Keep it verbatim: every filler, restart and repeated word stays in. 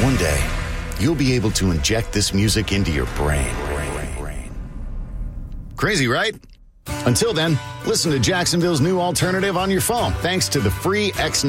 One day, you'll be able to inject this music into your brain. Crazy, right? Until then, listen to Jacksonville's new alternative on your phone thanks to the free X